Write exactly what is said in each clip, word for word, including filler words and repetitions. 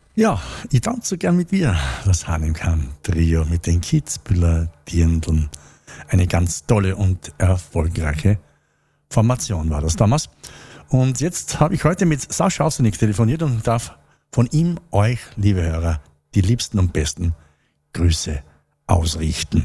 Ja, ich tanze so gern mit dir, das Hahnenkamm-Trio mit den Kitzbühler Dirndln. Eine ganz tolle und erfolgreiche Formation war das damals. Und jetzt habe ich heute mit Sascha Ausenig telefoniert und darf von ihm euch, liebe Hörer, die liebsten und besten Grüße ausrichten.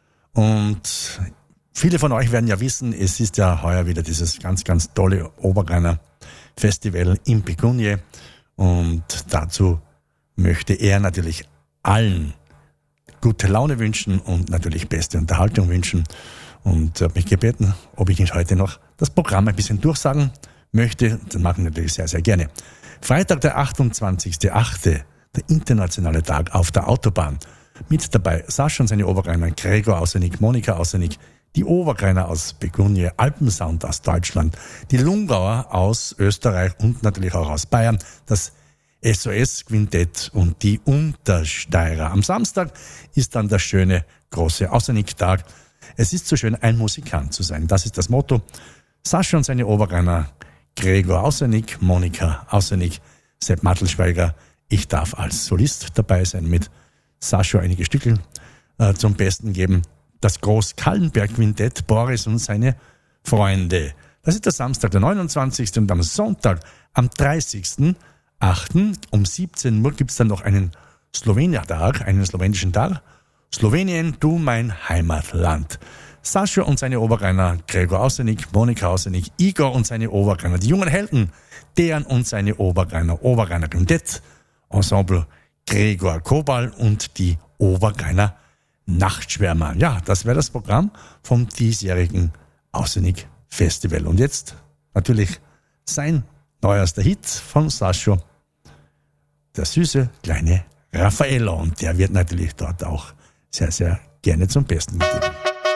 Und viele von euch werden ja wissen, es ist ja heuer wieder dieses ganz, ganz tolle Oberrheiner Festival in Begunje. Und dazu möchte er natürlich allen gute Laune wünschen und natürlich beste Unterhaltung wünschen. Und hat mich gebeten, ob ich ihn heute noch das Programm ein bisschen durchsagen möchte. Das mache ich natürlich sehr, sehr gerne. Freitag, der achtundzwanzigster achte, der internationale Tag auf der Autobahn. Mit dabei Sascha und seine Oberrheiner, Gregor Ausenig, Monika Ausenig, die Oberrheiner aus Begunje, Alpensound aus Deutschland, die Lungauer aus Österreich und natürlich auch aus Bayern, das S O S-Quintett und die Untersteirer. Am Samstag ist dann der schöne große Ausenig-Tag. Es ist so schön, ein Musikant zu sein. Das ist das Motto. Sascha und seine Oberrheiner, Gregor Ausenig, Monika Ausenig, Sepp Mattelschweiger. Ich darf als Solist dabei sein, mit Sascha einige Stücke äh, zum Besten geben. Das Groß-Kallenberg-Quintett, Boris und seine Freunde. Das ist der Samstag, der neunundzwanzigste und am Sonntag, am dreißigsten achten um siebzehn Uhr gibt's dann noch einen Slowenier-Tag, einen slowenischen Tag. Slowenien, du mein Heimatland. Sascha und seine Oberrheiner, Gregor Ausenig, Monika Ausenig, Igor und seine Oberrheiner, die jungen Helden, deren und seine Oberrheiner, Oberrheiner Quintett, Ensemble Gregor Kobal und die Oberrheiner Nachtschwärmer. Ja, das wäre das Programm vom diesjährigen Ausenig Festival. Und jetzt natürlich sein neuester Hit von Sascha, der süße kleine Raffaello. Und der wird natürlich dort auch sehr, sehr gerne zum Besten gegeben.